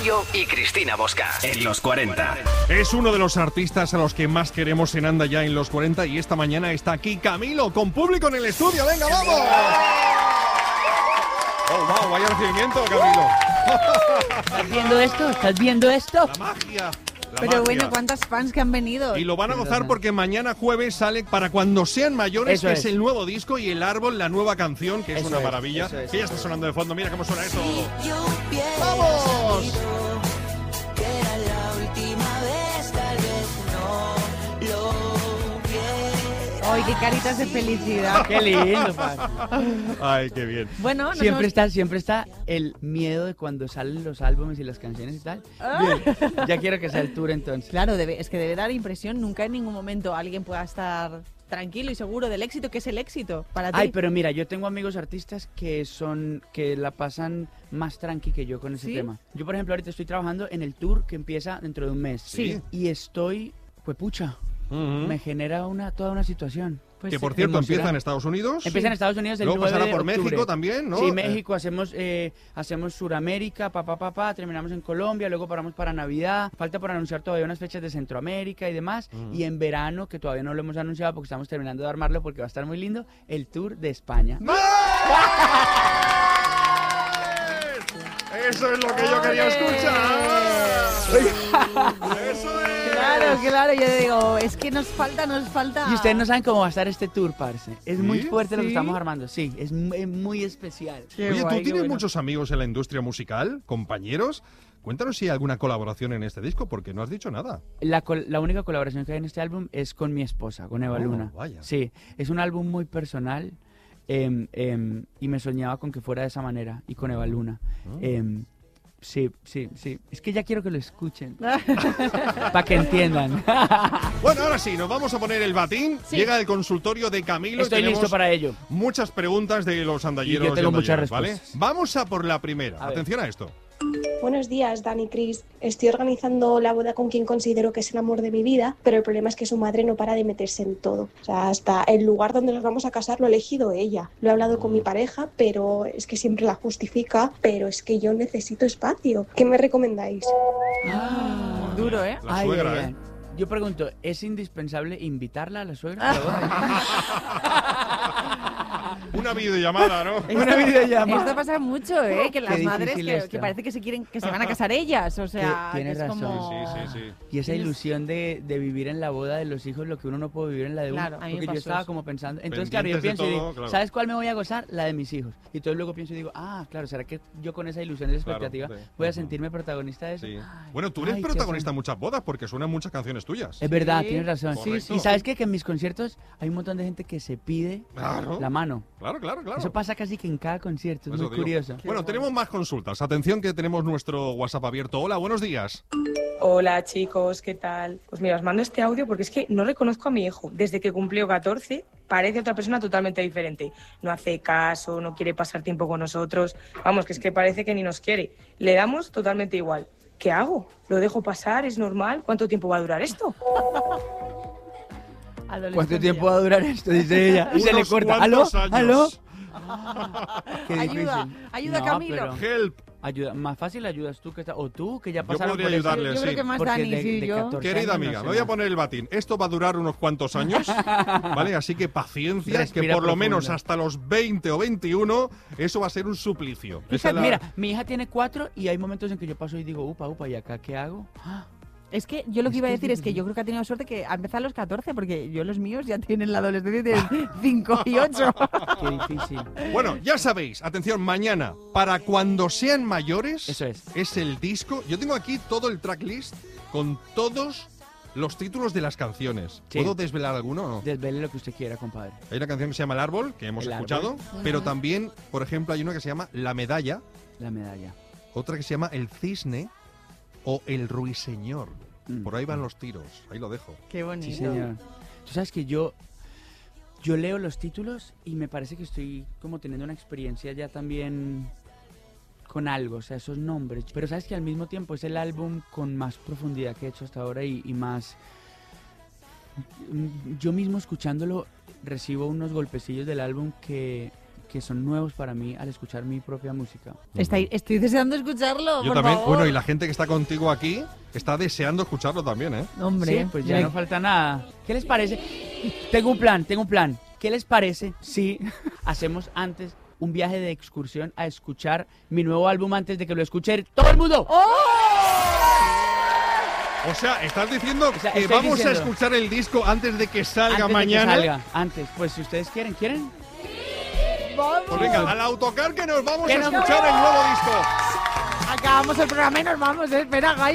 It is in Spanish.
Tamayo y Cristina Mosca en los 40. Es uno de los artistas a los que más queremos en Anda Ya en los 40 y esta mañana está aquí Camilo con público en el estudio. ¡Venga, vamos! ¡Oh, wow! Vaya recibimiento, Camilo. ¿Estás viendo esto? ¿Estás viendo esto? La magia. Pero bueno, ¿cuántas fans que han venido? Y lo van a gozar porque mañana jueves sale Para Cuando Sean Mayores, Eso que es el nuevo disco, y El Árbol, la nueva canción, que es Eso una es, maravilla. eso es. Que ya está sonando de fondo. Mira cómo suena esto. ¡Vamos! ¡Ay, qué caritas de felicidad! ¡Qué lindo, pa! Ay, qué bien. Bueno, nos Siempre hemos- está el miedo de cuando salen los álbumes y las canciones y tal. Bien, ya quiero que sea el tour entonces. Claro, es que debe dar impresión. Nunca en ningún momento alguien pueda estar tranquilo y seguro del éxito, que es el éxito para ti. Ay, pero mira, yo tengo amigos artistas que la pasan más tranqui que yo con ese ¿Sí? tema. Yo, por ejemplo, ahorita estoy trabajando en el tour que empieza dentro de un mes. Sí. Y estoy, pues pucha, me genera toda una situación. Pues Que por cierto empieza en Estados Unidos. Empieza en Estados Unidos el Luego 9 pasará de por octubre. México también, ¿no? Sí, México, hacemos Suramérica, terminamos en Colombia, luego paramos para Navidad. Falta por anunciar todavía unas fechas de Centroamérica y demás. Y en verano, que todavía no lo hemos anunciado porque estamos terminando de armarlo porque va a estar muy lindo, el tour de España. Eso es lo que yo quería escuchar. Eso es. Claro, yo digo, es que nos falta. Y ustedes no saben cómo va a estar este tour, parce. Es muy ¿Sí? fuerte lo que ¿Sí? estamos armando. Sí, es muy especial. Qué Oye, guay, ¿tú qué tienes bueno. muchos amigos en la industria musical, compañeros? Cuéntanos si hay alguna colaboración en este disco, porque no has dicho nada. La única colaboración que hay en este álbum es con mi esposa, con Eva Oh, Luna. vaya. Sí, es un álbum muy personal y me soñaba con que fuera de esa manera y con Eva Luna. Sí. Es que ya quiero que lo escuchen. Para que entiendan. Bueno, ahora sí, nos vamos a poner el batín. Sí. Llega el consultorio de Camilo. Estoy y tenemos listo para ello. muchas preguntas de los andalleros. Y yo tengo muchas andalleras, ¿vale? respuestas. Vamos a por la primera. A ver. Atención a esto. Buenos días, Dani, Cris. Estoy organizando la boda con quien considero que es el amor de mi vida, pero el problema es que su madre no para de meterse en todo. O sea, hasta el lugar donde nos vamos a casar lo ha elegido ella. Lo he hablado con mi pareja, pero es que siempre la justifica, pero es que yo necesito espacio. ¿Qué me recomendáis? Duro, ¿eh? La suegra, ¿eh? Yo pregunto, ¿es indispensable invitarla a la suegra? a la boda? Una videollamada, ¿no? Una videollamada. Esto pasa mucho, ¿eh? Que las Qué madres difícil que esto. parece que se van a casar ellas. O sea, Que tienes que es razón. como... Sí. Y esa ilusión de vivir en la boda de los hijos, lo que uno no puede vivir en la de uno. Claro, a mí me Porque yo pasó estaba eso. como pensando. Entonces, claro, yo Pendientes de pienso y todo, digo, claro. ¿sabes cuál me voy a gozar? La de mis hijos. Y entonces luego pienso y digo, claro, ¿será que yo con esa ilusión y esa Claro, expectativa sí. voy a sentirme protagonista de eso? Sí. Ay, Bueno, tú eres ay, qué protagonista en emoción. muchas bodas porque suenan muchas canciones tuyas. Es verdad, Sí. tienes razón. Correcto. Y ¿sabes qué? Que en mis conciertos hay un montón de gente que se pide Claro. la mano. Claro. Eso pasa casi que en cada concierto, es Eso muy digo. curioso. Bueno, tenemos más consultas. Atención que tenemos nuestro WhatsApp abierto. Hola, buenos días. Hola chicos, ¿qué tal? Pues mira, os mando este audio porque es que no reconozco a mi hijo. Desde que cumplió 14 parece otra persona totalmente diferente. No hace caso, no quiere pasar tiempo con nosotros. Vamos, que es que parece que ni nos quiere. Le damos totalmente igual. ¿Qué hago? ¿Lo dejo pasar? ¿Es normal? ¿Cuánto tiempo va a durar esto? ¿Cuánto tiempo va a durar esto? Dice ella. Y se le Unos corta. ¿Aló? cuantos años. ¿Aló? Qué Ayuda, difícil. ayuda, No, Camilo. pero Help. Ayuda, más fácil ayudas tú o tú que ya Yo pasaron podría por eso. ayudarle, Yo sí. creo que más Porque Dani, de- sí, de yo. 14 Querida años, amiga, no sé me voy a nada. poner el batín. Esto va a durar unos cuantos años, ¿vale? Así que paciencia, Respira que por lo profundo. menos hasta los 20 o 21 eso va a ser un suplicio. Esa Fíjate, es la- mira, mi hija tiene 4 y hay momentos en que yo paso y digo, upa, ¿y acá qué hago? ¡Ah! Es que yo lo que Es iba a que es decir es que difícil. yo creo que ha tenido suerte que ha empezado a los 14, porque yo los míos ya tienen la adolescencia de 5 y 8. Qué difícil. Bueno, ya sabéis, atención, mañana, para cuando sean mayores, Eso es. el disco. Yo tengo aquí todo el tracklist con todos los títulos de las canciones. Sí. ¿Puedo desvelar alguno o no? Desvele lo que usted quiera, compadre. Hay una canción que se llama El Árbol, que hemos El escuchado, Árbol. pero también, por ejemplo, hay una que se llama La Medalla, La medalla. otra que se llama El Cisne o El Ruiseñor. Mm. Por ahí van los tiros, ahí lo dejo. Qué bonito. Sí, señor. Tú sabes que yo leo los títulos y me parece que estoy como teniendo una experiencia ya también con algo, o sea, esos nombres. Pero sabes que al mismo tiempo es el álbum con más profundidad que he hecho hasta ahora y más... Yo mismo escuchándolo recibo unos golpecillos del álbum que que son nuevos para mí al escuchar mi propia música. Estoy deseando escucharlo, Yo por también. favor. Bueno, y la gente que está contigo aquí está deseando escucharlo también, ¿eh? Hombre, Sí, pues ya no falta nada. ¿Qué les parece? Tengo un plan. ¿Qué les parece si hacemos antes un viaje de excursión a escuchar mi nuevo álbum antes de que lo escuche todo el mundo? O sea, estás diciendo O sea, que estoy vamos diciendo- a escuchar el disco antes de que salga Antes mañana. de que salga, antes. Pues si ustedes quieren. Pues venga, al autocar que nos vamos Que a nos escuchar el nuevo disco. Acabamos el programa y nos vamos. Espera, Gai.